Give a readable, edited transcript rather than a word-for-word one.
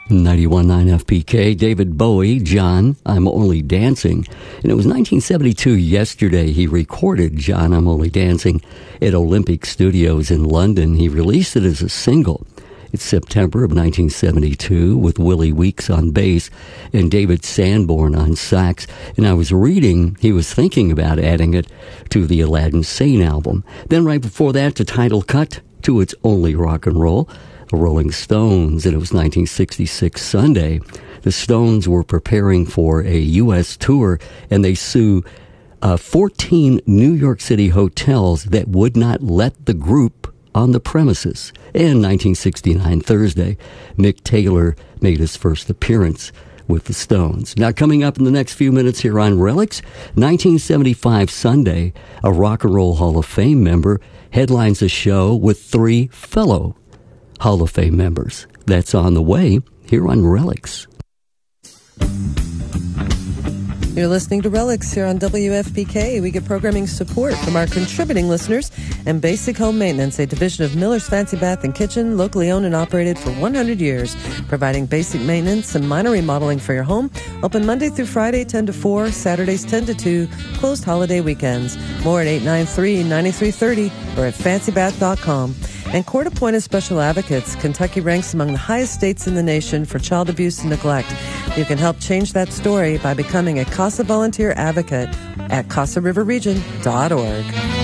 91.9 FPK, David Bowie, John, I'm Only Dancing. And it was 1972 yesterday he recorded John, I'm Only Dancing at Olympic Studios in London. He released it as a single. It's September of 1972 with Willie Weeks on bass and David Sanborn on sax. And I was reading, he was thinking about adding it to the Aladdin Sane album. Then right before that, the title cut to It's Only Rock and Roll, the Rolling Stones, and it was 1966 Sunday. The Stones were preparing for a U.S. tour, and they sue 14 New York City hotels that would not let the group on the premises. And 1969 Thursday, Mick Taylor made his first appearance with the Stones. Now, coming up in the next few minutes here on Relics, 1975 Sunday, a Rock and Roll Hall of Fame member headlines a show with 3 fellow Hall of Fame members. That's on the way here on Relics. You're listening to Relics here on WFPK. We get programming support from our contributing listeners and Basic Home Maintenance, a division of Miller's Fancy Bath and Kitchen, locally owned and operated for 100 years, providing basic maintenance and minor remodeling for your home. Open Monday through Friday, 10 to 4, Saturdays 10 to 2, closed holiday weekends. More at 893-9330 or at fancybath.com. And court-appointed special advocates, Kentucky ranks among the highest states in the nation for child abuse and neglect. You can help change that story by becoming a CASA volunteer advocate at CasaRiverRegion.org.